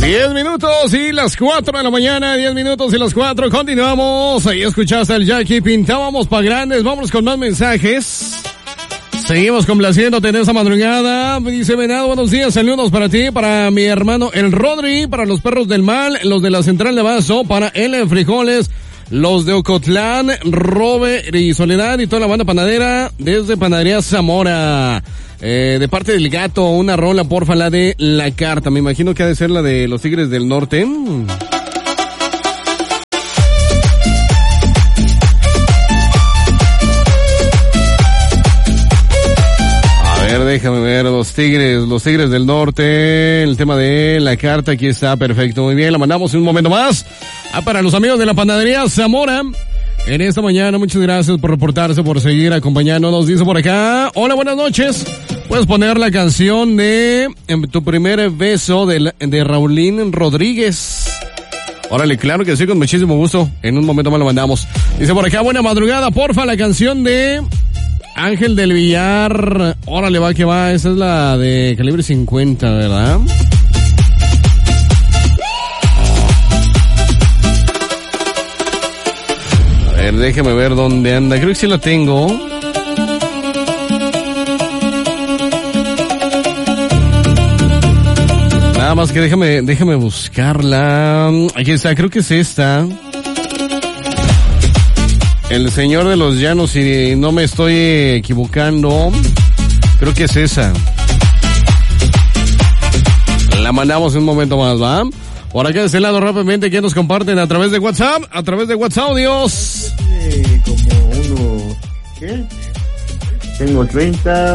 10 minutos y las 4 de la mañana, 10 minutos y las 4, continuamos. Ahí escuchaste al Jackie, pintábamos pa' grandes, vámonos con más mensajes. Seguimos complaciéndote en esta madrugada. Dice Venado, buenos días, saludos para ti, para mi hermano el Rodri, para los perros del mal, los de la central de Abasto, para el Frijoles, los de Ocotlán, Robert y Soledad y toda la banda panadera desde Panadería Zamora. De parte del Gato, una rola, porfa, la de La Carta. Me imagino que ha de ser la de los Tigres del Norte. A ver, déjame ver, los Tigres del Norte, el tema de La Carta, aquí está, perfecto, muy bien, la mandamos en un momento más. Para los amigos de la Panadería Zamora. En esta mañana, muchas gracias por reportarse, por seguir acompañándonos. Dice por acá, hola, buenas noches. Puedes poner la canción de Tu primer beso de Raulín Rodríguez. Órale, claro que sí, con muchísimo gusto. En un momento más lo mandamos. Dice por acá, buena madrugada, porfa, la canción de Ángel del Villar. Órale, va que va, esa es la de calibre 50, ¿verdad? A ver, déjame ver dónde anda. Creo que sí la tengo. Nada más que déjame buscarla. Aquí está, creo que es esta. El Señor de los Llanos, si no me estoy equivocando. Creo que es esa. La mandamos en un momento más, ¿va? Por acá de este lado rápidamente, que nos comparten a través de WhatsApp, audios. ¿Qué? Tengo 30,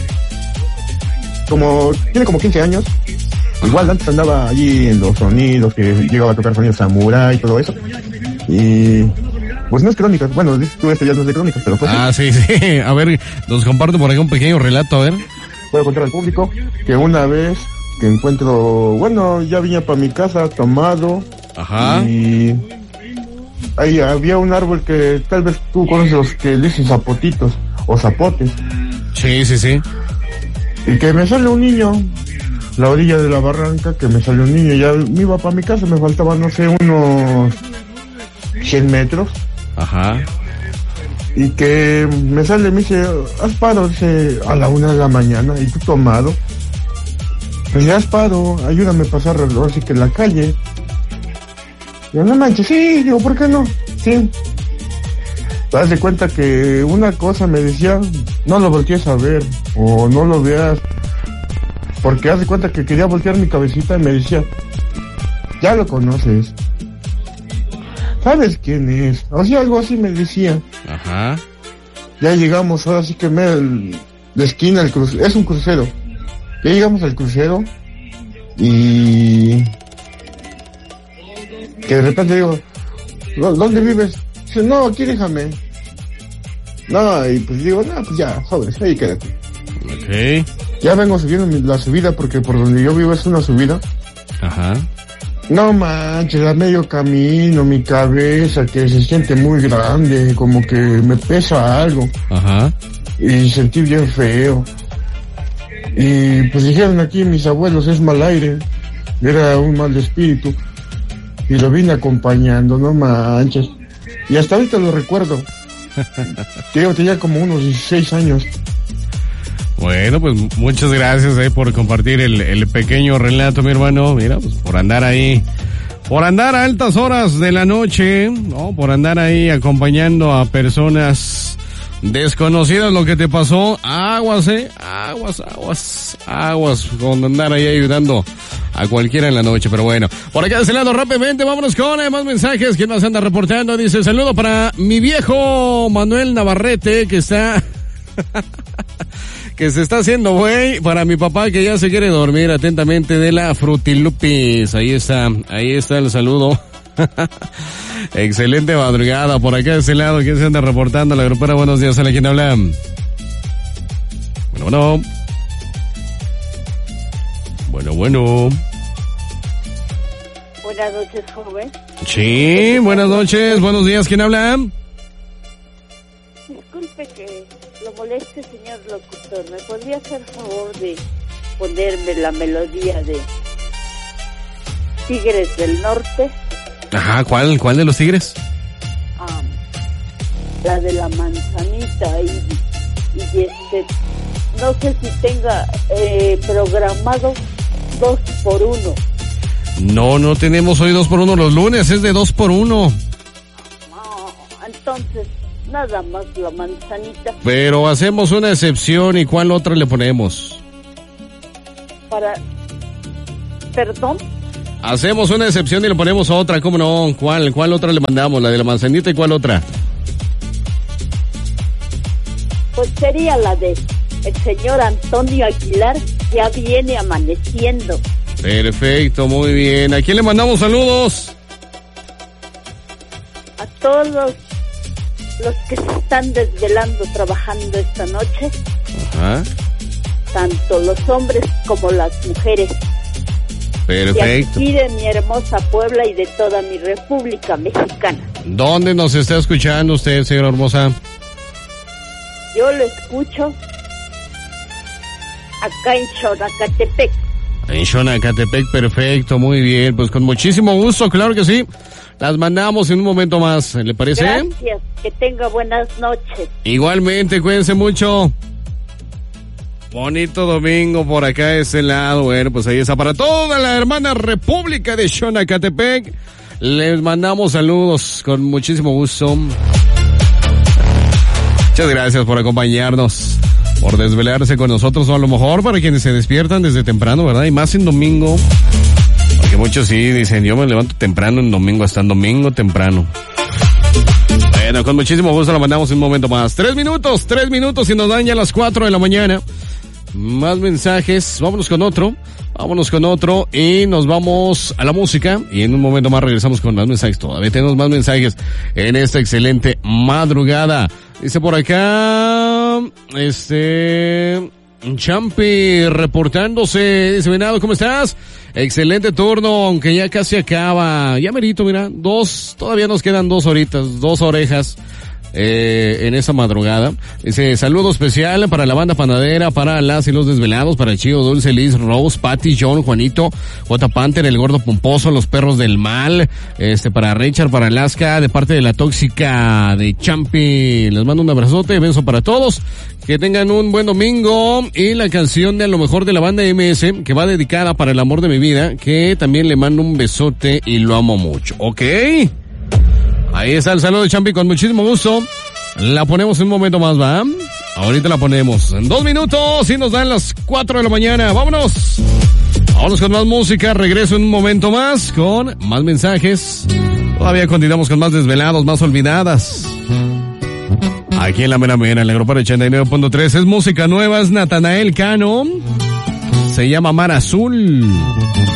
tiene como 15 años. Igual antes andaba allí en los sonidos, que llegaba a tocar sonidos samurai y todo eso. Y pues no es crónicas, bueno, tú ya no es de crónicas, pero pues sí. A ver, nos comparto por acá un pequeño relato, a ver. Voy a contar al público que una vez que encuentro, ya venía para mi casa tomado. Ajá. Y ahí había un árbol que tal vez tú conoces, los que dicen zapotitos o zapotes. Sí. Y que me sale un niño, la orilla de la barranca, que me sale un niño. Ya me iba para mi casa, me faltaban, no sé, unos 100 metros. Ajá. Y que me sale, me dice, haz paro, dice, a la 1 de la mañana, y tú tomado. Pues ya haz paro, ayúdame a pasar así que en la calle. Yo, no manches, sí, digo, ¿por qué no? Sí. Te das de cuenta que una cosa me decía, no lo voltees a ver, o no lo veas. Porque haz de cuenta que quería voltear mi cabecita y me decía, ya lo conoces. ¿Sabes quién es? O sea, algo así me decía. Ajá. Ya llegamos, ahora sí que de esquina, es un crucero. Ya llegamos al crucero y que de repente digo, ¿dónde vives? Dice, no, aquí déjame. No, y pues digo, no, pues ya, sobres, ahí quédate. Ok. Ya vengo subiendo la subida porque por donde yo vivo es una subida. Ajá. No manches, a medio camino, mi cabeza que se siente muy grande, como que me pesa algo. Ajá. Y sentí bien feo. Y pues dijeron aquí mis abuelos, es mal aire, era un mal espíritu. Y lo vine acompañando, no manches. Y hasta ahorita lo recuerdo. Tenía como unos 16 años. Bueno, pues muchas gracias por compartir el pequeño relato, mi hermano. Mira, pues por andar ahí, por andar a altas horas de la noche, ¿no? Por andar ahí acompañando a personas desconocidas, lo que te pasó, aguas, aguas, con andar ahí ayudando a cualquiera en la noche, pero bueno. Por acá de ese lado, rápidamente, vámonos con más mensajes. ¿Quién nos anda reportando? Dice, saludo para mi viejo Manuel Navarrete, que está... que se está haciendo güey, para mi papá que ya se quiere dormir, atentamente de la Frutilupis. Ahí está el saludo. Excelente madrugada por acá de ese lado. ¿Quién se anda reportando? La grupera, buenos días, ¿a quién habla? Bueno. Buenas noches, joven. Sí, buenas noches, buenos días, ¿quién habla? Disculpe que lo moleste, señor locutor. ¿Me podría hacer favor de ponerme la melodía de Tigres del Norte. Ajá, ¿cuál de los Tigres? La de la manzanita y no sé si tenga programado 2x1. No tenemos hoy 2x1 los lunes, es de 2x1. No, entonces nada más la manzanita. Pero hacemos una excepción, ¿y cuál otra le ponemos? ¿Perdón? Hacemos una excepción y le ponemos otra, ¿cómo no? ¿Cuál otra le mandamos? ¿La de la manzanita y cuál otra? Pues sería la de el señor Antonio Aguilar, ya viene amaneciendo. Perfecto, muy bien. ¿A quién le mandamos saludos? A todos los que se están desvelando trabajando esta noche. Ajá. Tanto los hombres como las mujeres. Perfecto. Y aquí de mi hermosa Puebla y de toda mi República Mexicana. ¿Dónde nos está escuchando usted, señora hermosa? Yo lo escucho acá en Xonacatepec. En Xonacatepec, perfecto, muy bien. Pues con muchísimo gusto, claro que sí. Las mandamos en un momento más, ¿le parece? Gracias, que tenga buenas noches. Igualmente, cuídense mucho. Bonito domingo por acá de ese lado. Bueno, pues ahí está para toda la hermana República de Xonacatepec. Les mandamos saludos con muchísimo gusto. Muchas gracias por acompañarnos, por desvelarse con nosotros, o a lo mejor para quienes se despiertan desde temprano, ¿verdad? Y más en domingo, porque muchos sí dicen, yo me levanto temprano en domingo, hasta en domingo temprano. Bueno, con muchísimo gusto lo mandamos en un momento más. 3 minutos y nos dan ya las 4 de la mañana. Más mensajes, vámonos con otro y nos vamos a la música y en un momento más regresamos con más mensajes. Todavía tenemos más mensajes en esta excelente madrugada. Dice por acá, Champi reportándose, dice, Venado, ¿cómo estás? Excelente turno, aunque ya casi acaba. Ya merito, mira, todavía nos quedan 2 horitas, 2 orejas. En esa madrugada. Dice, saludo especial para la banda panadera, para las y los desvelados, para el Chío, Dulce, Liz, Rose, Patty, John, Juanito, J. Panther, el gordo pomposo, los perros del mal, para Richard, para Alaska, de parte de la tóxica de Champi. Les mando un abrazote, beso para todos, que tengan un buen domingo, y la canción de a lo mejor de la banda MS, que va dedicada para el amor de mi vida, que también le mando un besote y lo amo mucho, ¿ok? Ahí está el saludo de Champi con muchísimo gusto. La ponemos en un momento más, ¿va? Ahorita la ponemos. En 2 minutos y nos dan las 4 de la mañana. ¡Vámonos! Vámonos con más música. Regreso en un momento más con más mensajes. Todavía continuamos con más desvelados, más olvidadas. Aquí en la mera mera, en la Grupo 89.3. Es música nueva, es Natanael Cano. Se llama Mar Azul.